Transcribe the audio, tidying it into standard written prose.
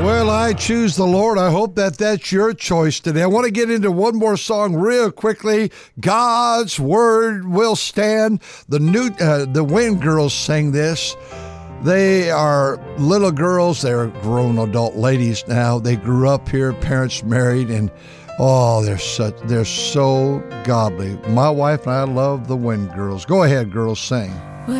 Well, I choose the Lord. I hope that that's your choice today. I want to get into one more song real quickly. God's Word Will Stand. The Wind Girls sang this. They are little girls. They're grown adult ladies now. They grew up here, parents married, and they're so godly. My wife and I love the Wind Girls. Go ahead, girls, sing.